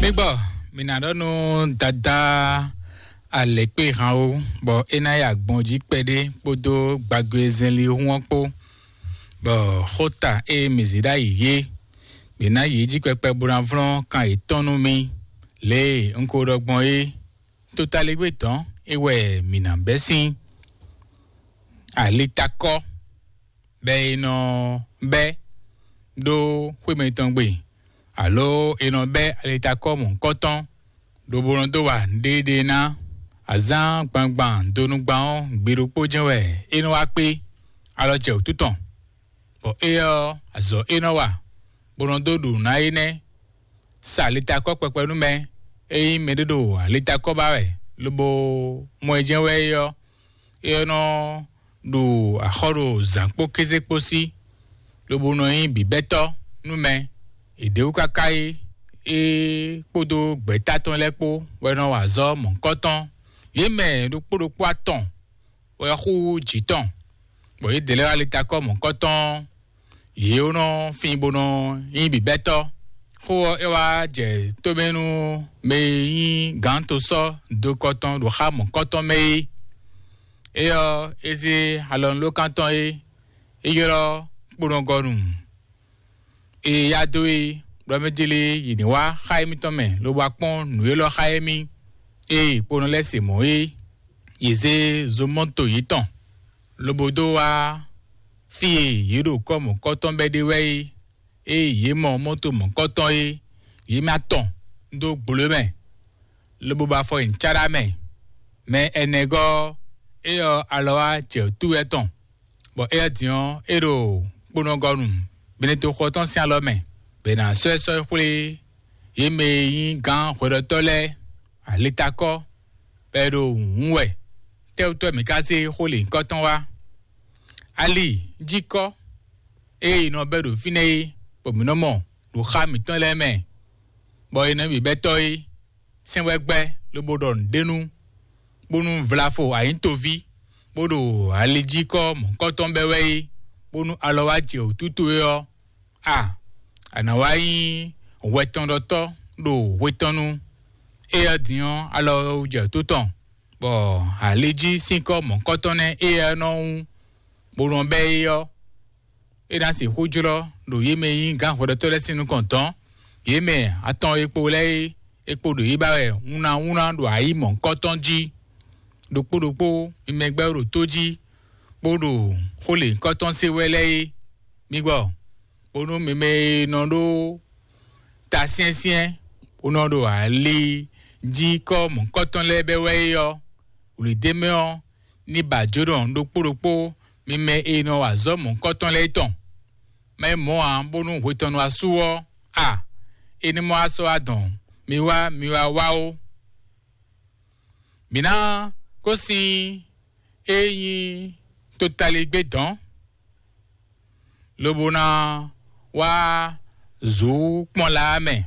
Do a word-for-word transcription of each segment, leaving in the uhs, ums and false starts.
Migbo, minadonu dada alepe hao, bo enaya gbonji pede, podo gbagwe zenli huanpo, bo hota e mizida ye, bina ye ji pepe buranvron kan etonu mi, le unko rogbon e, totale gbetan, ewe minambesin, alitako, be ino be, do huemetongbe. Alo eno be alita komu koton do borondo wa dede na azan gbangban donu gbaon gbero pojenwe eno wa pe alo je otuton bo eyo azo eno wa borondo du na ine sa alita ko pepe nu me eyin medodo alita ko ba we lobo mo ejenwe yo eyo no du ahoro zanpo kezeposi lobo no yin bibeto nu me Ideu kakai e podo gbetaton lepo weno wazo mon koton yeme do podo kwaton we hu jiton bo ye dele alita ko mon koton ye ono fin bono yin bi beto ho e wa je to menu me yin ganto so do koton do ha mon koton me e yo ezi alon lo kanton e e yoro podo gorun e ya doe bromedele yiniwa haimi tome lo wa pon nuelo haimi e pono lese mo e yeze zomonto yiton lobodo wa fi yiro komo koton bede we e yemo moto mo koton e yema ton ndo gbolo lobo ba fo inchara me me enego e o alowa che tu eton bo e tion ero pono gorun Beneto koton si alome bena so so khule yeme yin gan khoro tole alitako pero nwe te to mi kasi khule koton wa ali jiko e no beru fine pominomo lo kha mi ton le me boy na bi betoy senwe gbe lo bodon denu bonu vlafo ayin tovi bodo ali jiko mo koton bewe bonu alowa je otutu yo a anawai weton doto do wetonu e adian alo je toton bo aleji sinko mon kotone e no boron be yo e dan si hujuro do yeme yin gan hodo to lesinu konton yeme aton epo le epo do yibawe una una do ayi mon kotonji do podopo imegbe ro toji bodo hole koton se wele migbo onu meme nondo ta siencien onondo ali ji ko mon koton lebe we yo uli demeo ni bajodo ndo poropo meme eno azo mon koton le ton me mo an bonu weton asuo a eni mo aso adon mi wa mi wa wa o mina ko si eyin totally gbedan lobona wa zu pon la me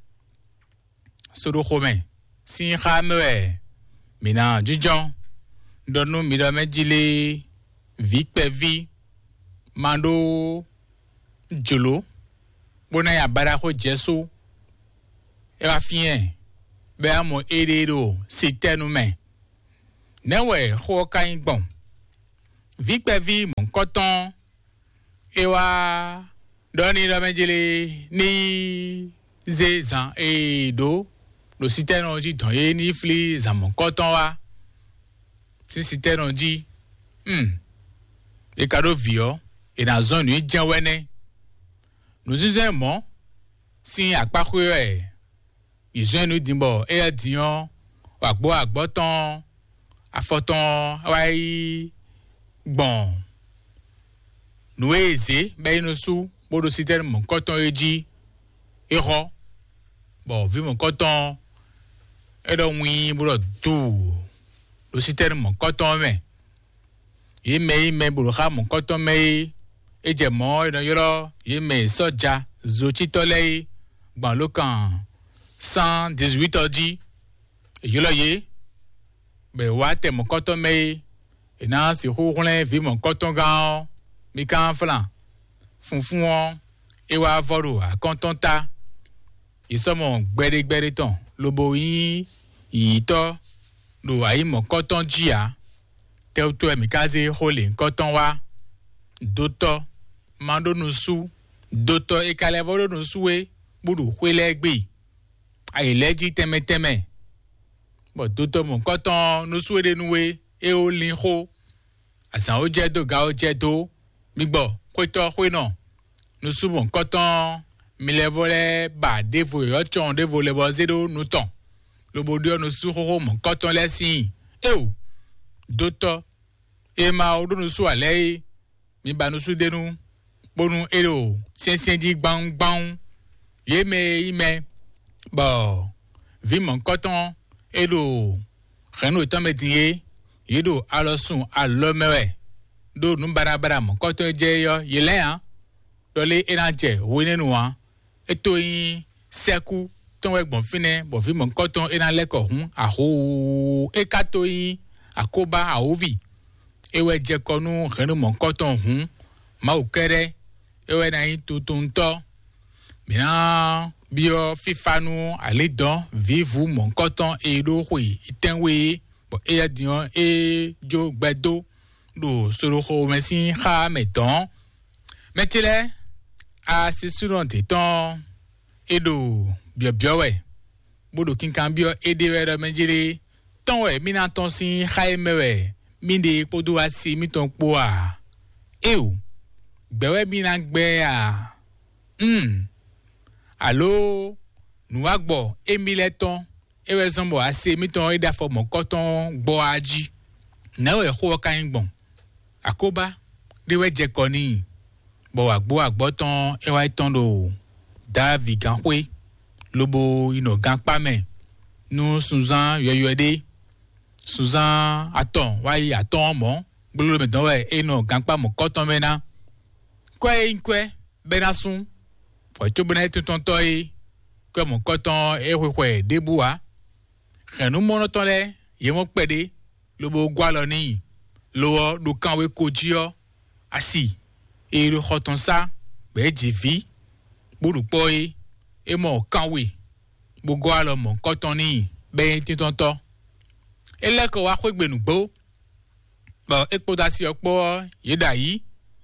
soro khome si khamwe mina jijon donu mi do mejile vi pe vi mando jolo bona ya bara ko jesu e wa fien be amo erero sitenu me newe ho kan gbon vi pe vi mon koton e wa doni do mejele ni zezan e do lo siteno ji ton e ni fli za mon koton wa si siteno ji hmm e kado vio e na zone ni jan wene nous disons mo si apako e izo nu dimbo e adian agbo agboton afoton wai bon nueze be no su bodo siteno mon koton eji ero bon vi mon koton e do wi bodo tu lo siteno mon koton me e me me bodo ha mon koton me e je mo e no yoro e me soja zo titole gban lokan one eighteen odi e yolo ye be wa te mon koton me e na si hohun vi mon koton gan mi kan flan funfun e wa voro a kontonta Isomo gbere gbere ton lobo yi yito do ayi mo koton jia te to emikaze hole koton wa doto mando nusu doto ekalevo nusuwe budu hwele gbe ayi leji teme teme bo doto mo koton nusuwe de nuwe e o lin ho asan o je do ga o je do migbo kweto hweno nusu mo koton mi le vole ba devo yo chon devo le bozedo nu ton lo bodio no su ho mo koton le sin e o doto e ma odo no su ale mi ba no su denu bonu ero sensien di gbang gbang ye me ime bo vi mo koton e do reno tan medie ye do alosun alomewe do nu barabara mo koton je yo ye le han dole enaje wo nenu wa eto yin seku ton we gbon fine bo fi mo koton ina leko hun aho e kato yin akoba ahovi ewe je konu renu mo koton hun ma o kere ewe na yin tutun to mina bio fifanu ale don vivu mo koton e do hui itenwe bo e adion e jo gbedo do soro ho mesin ha meton metile a se surante ton edo bio biowe bodo kinkan bio edewe do menjiri ton we mina ton sin khaimewe minde podo asi mi ton po a eu gbewe mina gbe a mm allo nu agbo emile ton ewe zombo asi mi ton eda fo mo koton gbo aji na we ho kan gbon akoba dewe je koni bo agbo agbo ton ewa iton do davi ganwe lobo ino ganpa me nu Susan yoyode Susan aton wai aton mo gbolo me don we ino ganpa mo koton mena kwe inkwe benasun fo chobone tuton toy ko mo koton e hwehwe debua renu mo noton le ye mo pede lobo gwalo ni lowo do kanwe kojio asi e ro khoton sa be jivi buru poi e mo kanwe gbogbo alo mo koton ni be titon to eleko wa kwegbenu gbo bo epo da si opo yeda yi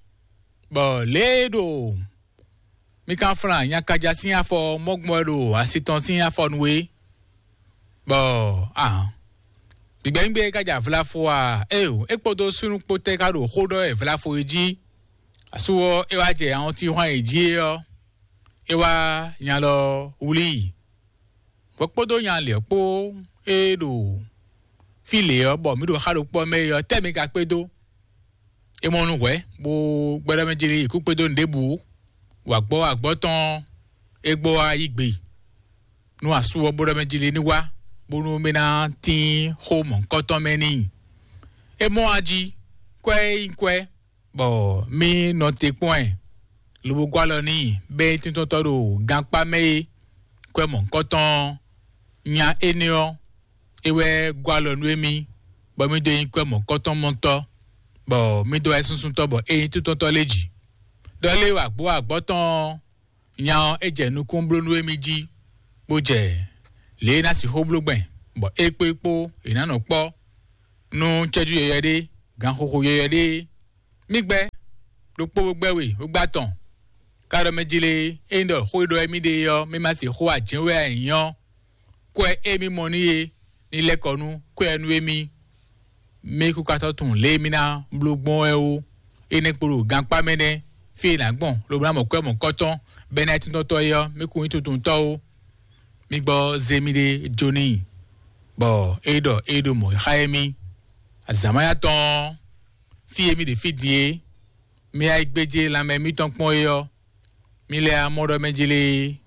bo ledo mi kan fran yan kaja sin afo mogmo do asiton sin afo nwe bo ah bigbe ngbe kaja vlafo a e o epo do sunu pote ka do hodo e vlafo eji asuwo e wa je àwọn tí wọ́n eji yo ewa yan lo uli popodo yan le po edo file yo bo mi do ha do po me yo temi ka pedo e mo nu we bo gbere mejiri iku pedo ndebu wa gbo agbotan egbo ayigbe nu asuwo bo mejiri ni wa bonu mena tin home koton meni e mo aji kwe kwe bo mi no te point lo gwalo ni be tinton todo ganpa me kwe mo koton nya enio ewe gwalo nu emi bo mi do yin kwe mo koton monto bo mi do esunsun to bo e tinton to leji do le wa gbo agbotan nya eje nu kunblo nu emi ji bo je le na si hoblogben bo epo epo ina no po nu cheju yeyede gan koko yeyede migbe lo po gbewe o gba tan karo mejile endo hoido emi de yo mi ma si ho ajinwe eyan kwe emi moniye ni lekonu kwe enu emi me ku ka totun le mi na blogbon e o ene poro ganpa mene fi na gbon lo bra mo kwe mo koton benet toto yo me ku tutun to o mi gbo zemide joni bo edo edo mo khaemi azamaya ton fi emi de fidie mi ai gbeje la me mi ton pon yo mi le amodo mejile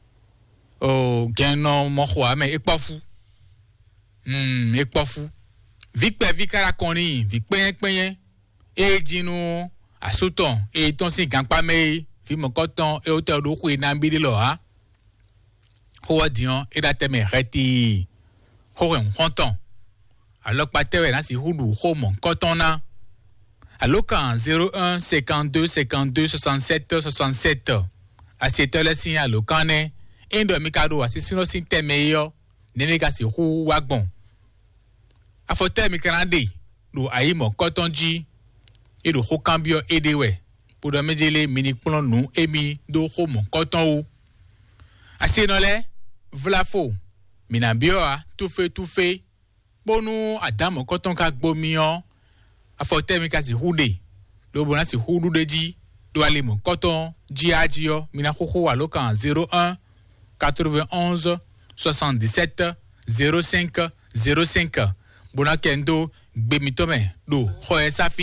o geno mo khwa me epofu hmm epofu vikpe vikara koni vikpen penyen e jinu asuton e ton si ganpa me fi mo koton e hotel do ku na mbidi lo ha ko dion e da teme reti ko en konton alors patewe na si hudu ho mo koton na alors kan zéro un cinquante-deux cinquante-deux soixante-sept soixante-sept à cette heure-ci alors kan ne endo mi ka do asisi no sin teme yo ne mi ka si hu wa gbon afote mi kan de do ayi mo kotonji e do ho cambio edewe pour do mejele mini plon nu emi do ho mo koton o asi no le vlafo mina bioa tout fait tout fait bonu adamo koton ka gbomiyan afote mi ka si hude do bona si hudu deji do ale mo koton ji ajio mina koko wa lokan zéro un quatre-vingt-onze soixante-dix-sept zéro cinq zéro cinq bona kendo gbemitome do ho esafi